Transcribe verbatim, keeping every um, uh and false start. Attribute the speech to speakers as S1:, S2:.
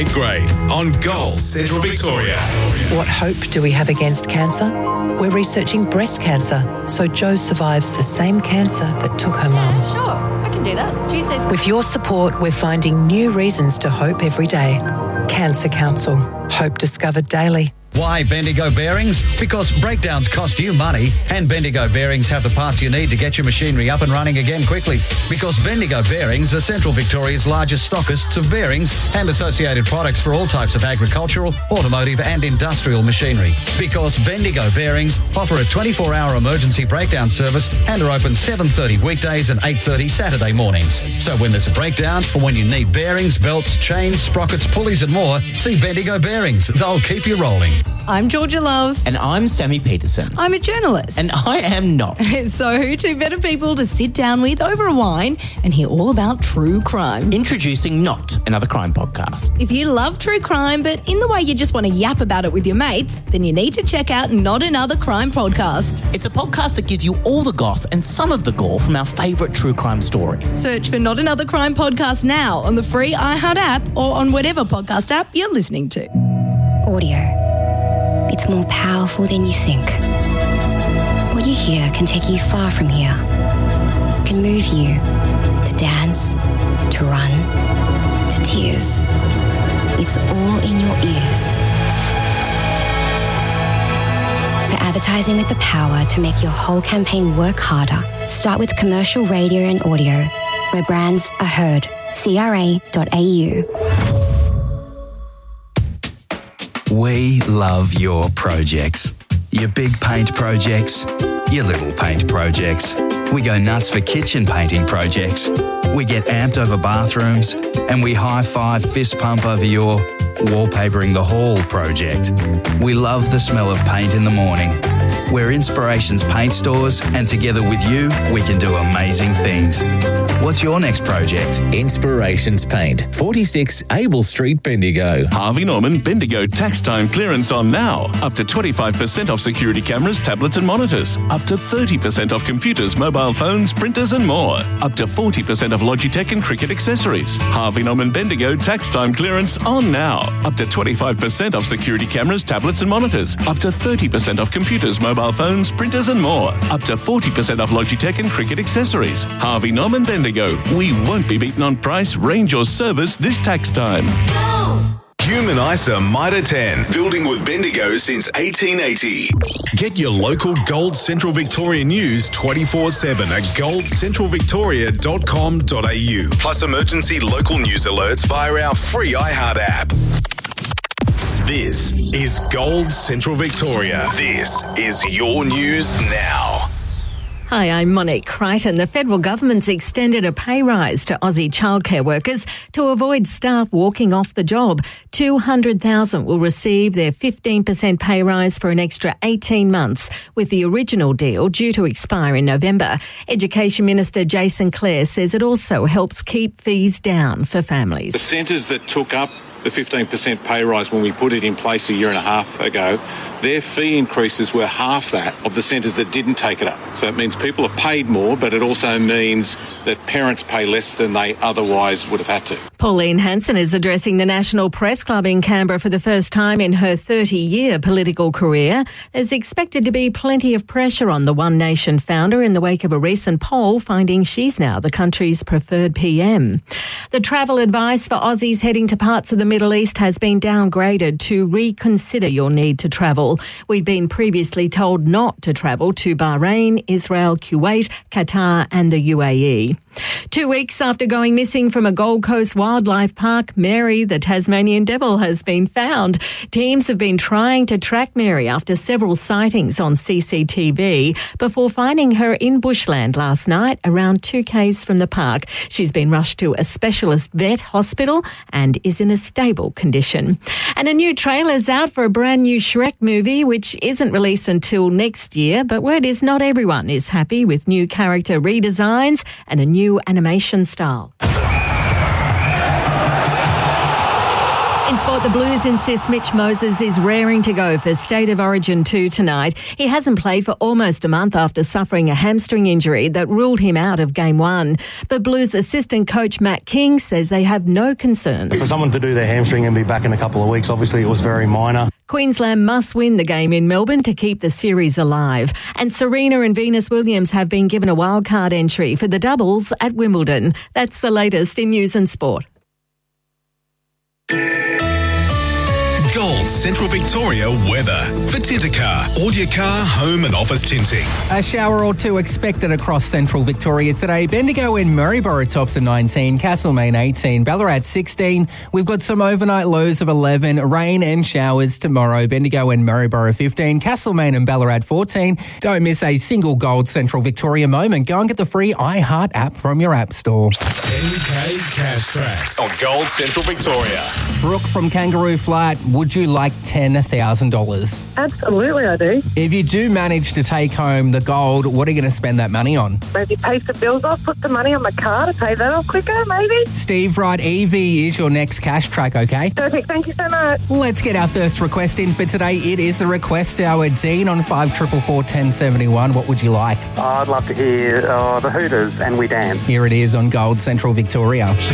S1: Grade on Gold Central Victoria.
S2: What hope do we have against cancer? We're researching breast cancer, so Jo survives the same cancer that took her mum.
S3: Yeah, sure, I can do that. Tuesdays.
S2: With your support, we're finding new reasons to hope every day. Cancer Council. Hope discovered daily.
S4: Why Bendigo Bearings? Because breakdowns cost you money, and Bendigo Bearings have the parts you need to get your machinery up and running again quickly. Because Bendigo Bearings are Central Victoria's largest stockists of bearings and associated products for all types of agricultural, automotive and industrial machinery. Because Bendigo Bearings offer a twenty-four hour emergency breakdown service and are open seven thirty weekdays and eight thirty Saturday mornings. So when there's a breakdown or when you need bearings, belts, chains, sprockets, pulleys and more, see Bendigo Bearings. They'll keep you rolling.
S5: I'm Georgia Love.
S6: And I'm Sammy Peterson.
S5: I'm a journalist.
S6: And I am not.
S5: So who two better people to sit down with over a wine and hear all about true crime?
S6: Introducing Not, another crime podcast.
S5: If you love true crime, but in the way you just want to yap about it with your mates, then you need to check out Not Another Crime Podcast.
S6: It's a podcast that gives you all the goss and some of the gore from our favourite true crime stories.
S5: Search for Not Another Crime Podcast now on the free iHeart app or on whatever podcast app you're listening to.
S7: Audio. It's more powerful than you think. What you hear can take you far from here. Can move you to dance, to run, to tears. It's all in your ears. For advertising with the power to make your whole campaign work harder, start with commercial radio and audio, where brands are heard. C R A dot A U.
S8: We love your projects. Your big paint projects, your little paint projects. We go nuts for kitchen painting projects. We get amped over bathrooms, and we high-five fist pump over your wallpapering the hall project. We love the smell of paint in the morning. We're Inspirations Paint Stores, and together with you, we can do amazing things. What's your next project?
S9: Inspirations Paint, forty-six Abel Street, Bendigo.
S10: Harvey Norman Bendigo tax time clearance on now. Up to twenty-five percent off security cameras, tablets and monitors. Up to thirty percent off computers, mobile phones, printers and more. Up to forty percent off Logitech and cricket accessories. Harvey Norman Bendigo tax time clearance on now. Up to twenty-five percent off security cameras, tablets and monitors. Up to thirty percent off computers, mobile phones, printers and more. Up to forty percent off Logitech and cricket accessories. Harvey Norman Bendigo. We won't be beaten on price, range or service this tax time.
S1: Human I S A Mitre ten, building with Bendigo since eighteen eighty. Get your local Gold Central Victoria news twenty-four seven at gold central victoria dot com dot a u. Plus emergency local news alerts via our free iHeart app. This is Gold Central Victoria. This is your news now.
S11: Hi, I'm Monique Crichton. The federal government's extended a pay rise to Aussie childcare workers to avoid staff walking off the job. two hundred thousand will receive their fifteen percent pay rise for an extra eighteen months, with the original deal due to expire in November. Education Minister Jason Clare says it also helps keep fees down for families.
S12: The centres that took up the fifteen percent pay rise when we put it in place a year and a half ago, their fee increases were half that of the centres that didn't take it up. So it means people are paid more, but it also means that parents pay less than they otherwise would have had to.
S11: Pauline Hanson is addressing the National Press Club in Canberra for the first time in her thirty-year political career. There's expected to be plenty of pressure on the One Nation founder in the wake of a recent poll finding she's now the country's preferred P M. The travel advice for Aussies heading to parts of the Middle East has been downgraded to reconsider your need to travel. We'd been previously told not to travel to Bahrain, Israel, Kuwait, Qatar and the U A E. Two weeks after going missing from a Gold Coast wildlife park, Mary, the Tasmanian devil, has been found. Teams have been trying to track Mary after several sightings on C C T V before finding her in bushland last night around two k's from the park. She's been rushed to a specialist vet hospital and is in a stable condition. And a new trailer's out for a brand new Shrek movie, which isn't released until next year, but word is not everyone is happy with new character redesigns and a new animation style. In sport, the Blues insist Mitch Moses is raring to go for State of Origin two tonight. He hasn't played for almost a month after suffering a hamstring injury that ruled him out of game one. But Blues assistant coach Matt King says they have no concerns.
S13: For someone to do their hamstring and be back in a couple of weeks, obviously it was very minor.
S11: Queensland must win the game in Melbourne to keep the series alive. And Serena and Venus Williams have been given a wildcard entry for the doubles at Wimbledon. That's the latest in news and sport.
S1: Gold Central Victoria weather. For Tintercar, all your car, home and office tinting.
S14: A shower or two expected across Central Victoria today. Bendigo and Maryborough tops at nineteen, Castlemaine eighteen, Ballarat sixteen. We've got some overnight lows of eleven, rain and showers tomorrow. Bendigo and Maryborough fifteen, Castlemaine and Ballarat fourteen. Don't miss a single Gold Central Victoria moment. Go and get the free iHeart app from your app store.
S1: ten K Cash Tracks on Gold Central Victoria.
S14: Brooke from Kangaroo Flat, would you like ten thousand dollars?
S15: Absolutely, I do.
S14: If you do manage to take home the gold, what are you going to spend that money on?
S15: Maybe pay some bills off, put the money on my car to pay that off quicker, maybe.
S14: Steve Wright, Evie is your next cash track, okay?
S15: Perfect, thank you so much.
S14: Let's get our first request in for today. It is the request hour. Dean on five four four, one zero seven one. What would you like?
S16: I'd love to hear uh, the Hooters and We Dance.
S14: Here it is on Gold Central Victoria.